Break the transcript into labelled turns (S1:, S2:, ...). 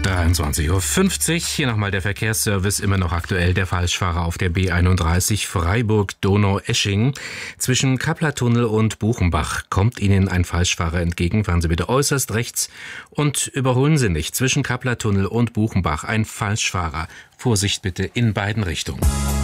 S1: 23:50 Uhr. Hier nochmal der Verkehrsservice, immer noch aktuell. Der Falschfahrer auf der B31 Freiburg-Donau-Esching. Zwischen Kappler-Tunnel und Buchenbach kommt Ihnen ein Falschfahrer entgegen. Fahren Sie bitte äußerst rechts und überholen Sie nicht. Zwischen Kappler-Tunnel und Buchenbach ein Falschfahrer. Vorsicht bitte in beiden Richtungen.